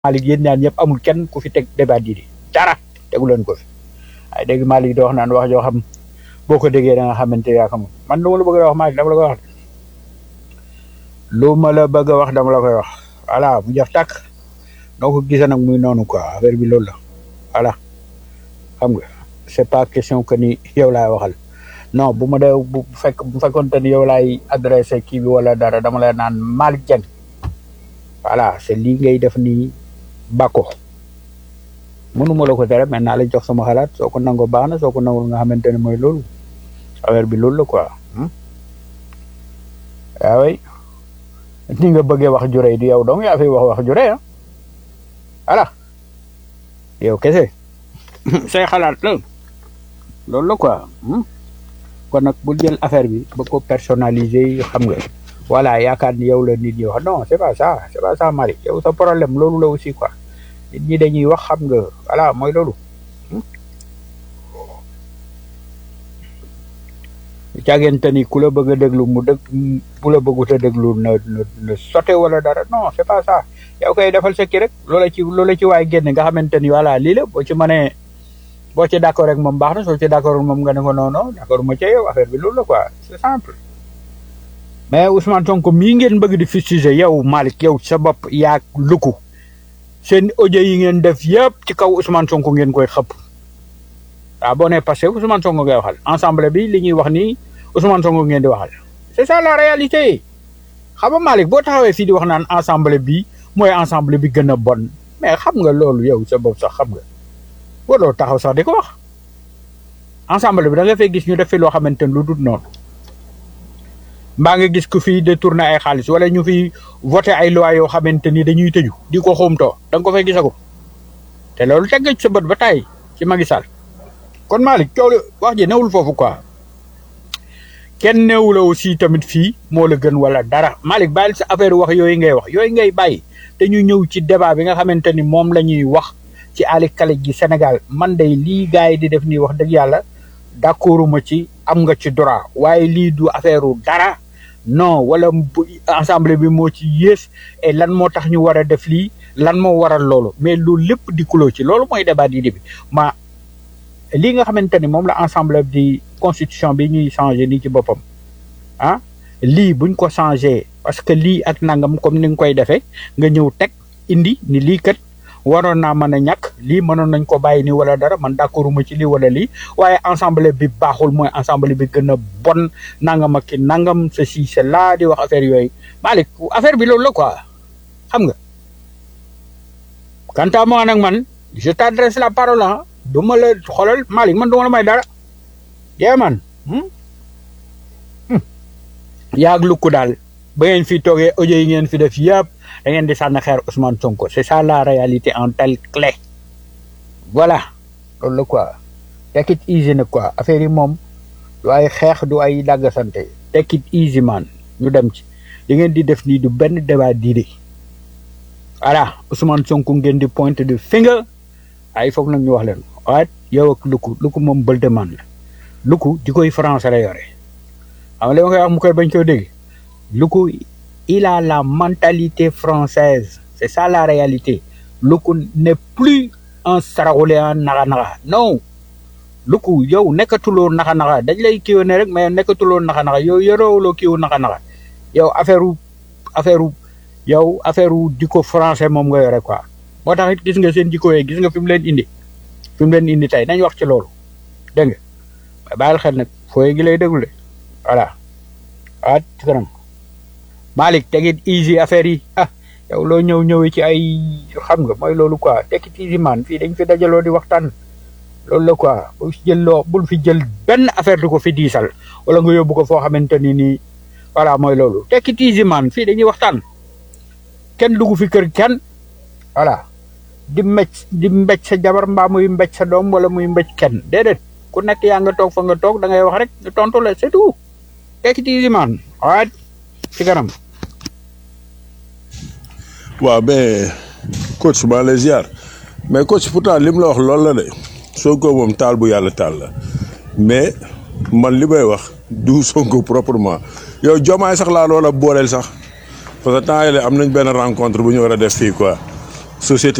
Malick yéen ñaan ñëpp amul kenn ku fi teg débat di dara tegu leen ko fi ay dégg Malick di wax naan wax joo xam boo ko déggee da nga xamante yaa xam man lu ma la bëgg a wax Malick dama la koy wax lu ma la bëgg a wax dama la koy wax voilà mu jeex tàkk noo ko gisee nag muy noonu quoi affaire bi loolu la voilà xam nga c'est pas question que ni yow laay waxal non bu ma dee bu fekkoonte ni yow laay adressé kii bi wala dara dama lay naan Malick Dieng voilà c'est lii ngay def nii bako mënuma la ko tere mais naa la jox sama xalaat soo ko nangoo baax na soo ko nangul nga xamante ne mooy loolu affaire bi loolu la quoi waaw ni nga bëggee wax juree di yow donc yaa fi wax juree ah voilà yow kese say xalaat la loolu la quoi kon nag bul jël affaire bi ba ko personnaliser xam nga voilà yaakaar ni yow la nit ñi wax non c'est pas ça Malick yow sa problème loolu la aussi quoi nit ñi dañuy wax xam nga voilà mooy loolu caagante ni ku la bëgg a déglu mu dëgg bu la bëggut a déglu na sote wala dara non c'est pas ça yow koy defal sa kii rek loola ci waay génn nga xamante ni voilà lii la boo ci mënee boo ci d'accord rek moom baax na soo ci d'accord moom nga ne ko non d'accord ma ca yow affaire bi loolu la quoi c'est simple mais Ousmane Sonko mii ngeen bëgg di fustiger yow Malick yow sa bopp yaa luku seen audio yi ngeen def yëpp ci kaw Ousmane Sonko ngeen koy xëpp waaw boo nee passé Ousmane Sonko ngay waxal ensemble bi li ñuy wax nii Ousmane Sonko ngeen di waxal c'est ça la réalité xam nga Malick boo taxawee fii di wax naan ensemble bi mooy ensemble bi gën a bon mais xam nga loolu yow sa bopp sax xam nga waroo taxaw sax di ko wax ensemble bi da nga fay gis ñu def fi loo xamante ne lu dul noonu mbaa nga gis ku fi détourné ay xaalis wala ñu fi voté ay loi yoo xamante ni dañuy tëju di ko xóomtoo da nga ko fay gisagu te loolu teg nga ci sa bët ba tàyyi ci Macky Sall kon Malick coow wax ji newul foofu quoi kenn newu la aussi tamit fii moo la gën wala dara Malick bàyyil sa affaire wax yooyu ngay bàyyi te ñu ñëw ci débat bi nga xamante ni moom la ñuy wax ci Ali Kalej gi Sénégal man day lii gars yi di def nii wax dëgg yàlla d'accorduma ci am nga ci droit waaye lii du affaire dara non wala ensemble bi moo ci yées et lan moo tax ñu war a def lii lan moo waral loolu mais loolu lépp di kuloo ci loolu mooy débat di bi ma lii nga xamante ni moom la ensemble di constitution bi ñuy changé nii ci boppam ah lii buñ ko changé parce que lii ak nangam comme ni nga koy defee nga ñëw teg indi ni lii kat waroon naa mën a ñàkk lii mënoon nañ ko bàyyi nii wala dara man d'accorduma ci lii wala lii waaye ensemble bi baaxul mooy ensemble bi gën a bon nangam ak ki nangam ceci cela di wax affaire yooyu Malick affaire bi loolu la quoi xam nga quant à moi nag man je t'adresse la parole ah du ma la xoolal Malick man du ma la may dara yee man yaag lukku daal ba ngeen fi toogee audio yi ngeen fi def yëpp da ngeen di sànni xeer Ousmane Sonko c'est ça la réalité en telle clé voilà loolu la quoi take it easy nag quoi affaire yi moom du ay xeex du ay dagg sante take it easy man ñu dem ci li ngeen di def nii du benn débat diine voilà Ousmane Sonko ngeen di pointe de finger ay foog nag ñu wax leen waaye yow ak lukku moom bël demande la lukku di koy français la yore xam nga li ma koy wax mu koy bañ koo dégg lukku il a la mentalité française c'est ça la réalité lukku n'est plus un saraxuléen naxa non lukku yow nekkatuloo naxa dañ lay kiiw ne rek mais nekkatuloo naxa yow yorewuloo kiiw naxa yow affaire di ko français moom nga yore quoi moo tax it gis nga seen jikko yi gis nga fi mu leen indi tey nañ wax ci loolu dégg nga bàyyil xel nag fooy gi lay déglu voilà ci kanam Malick take it easy affaire yi yow loo ñëwee ci ay xam nga mooy loolu quoi take it easy man fii dañ fi dajaloo di waxtaan loolu la quoi bul fi jël benn affaire di ko fi diisal wala nga yóbbu ko foo xamante ni nii voilà mooy loolu take it easy man fii dañuy waxtaan kenn dugg fi kër kenn voilà di mbéj sa jabar mbaa muy mbéj sa doom wala muy mbéj kenn déedéet ku nekk yaa nga toog fa nga toog da ngay wax rek ñu tontu la c'est tout take it easy man waaye ci kanam. waaw mais coach maa lay ziar mais coach pourtant li mu la wax loolu la de Sonko moom taal bu yàlla taal la mais man li may wax du Sonko proprement yow Diomaye sax laa loola booleel sax parce que temps yële am nañ benn rencontre bu ñu war a def fii quoi société